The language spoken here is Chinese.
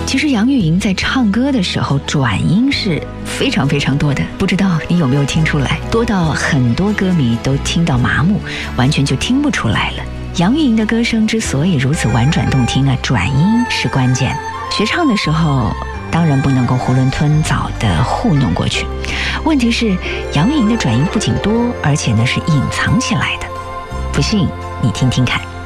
其实杨钰莹在唱歌的时候转音是非常非常多的，不知道你有没有听出来，多到很多歌迷都听到麻木，完全就听不出来了。杨钰莹的歌声之所以如此婉转动听啊，转音是关键。学唱的时候当然不能够囫囵吞枣地糊弄过去，问题是杨钰莹的转音不仅多，而且呢是隐藏起来的。不信你听听看。